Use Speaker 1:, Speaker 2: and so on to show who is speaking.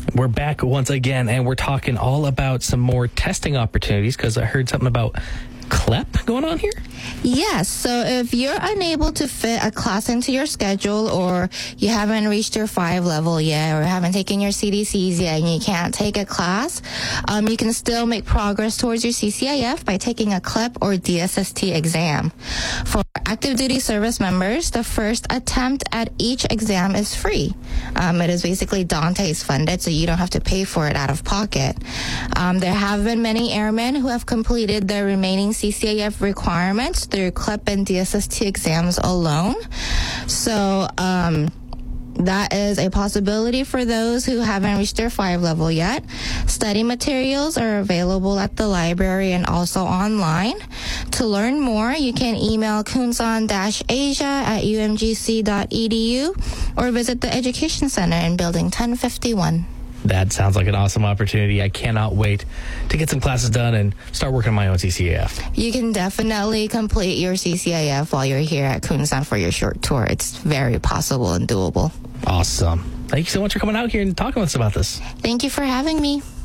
Speaker 1: We're back once again, and we're talking all about some more testing opportunities because I heard something about CLEP going on here?
Speaker 2: Yes. So if you're unable to fit a class into your schedule, or you haven't reached your 5 level yet, or haven't taken your CDCs yet, and you can't take a class, you can still make progress towards your CCIF by taking a CLEP or DSST exam. For active duty service members, the first attempt at each exam is free. It is basically Dante's funded, so you don't have to pay for it out of pocket. There have been many airmen who have completed their remaining CCIF requirements through CLEP and DSST exams alone. So, that is a possibility for those who haven't reached their 5 level yet. Study materials are available at the library and also online. To learn more, you can email kunsan-asia@umgc.edu or visit the Education Center in Building 1051.
Speaker 1: That sounds like an awesome opportunity. I cannot wait to get some classes done and start working on my own CCIF.
Speaker 2: You can definitely complete your CCIF while you're here at Kunsan for your short tour. It's very possible and doable.
Speaker 1: Awesome. Thank you so much for coming out here and talking with us about this.
Speaker 2: Thank you for having me.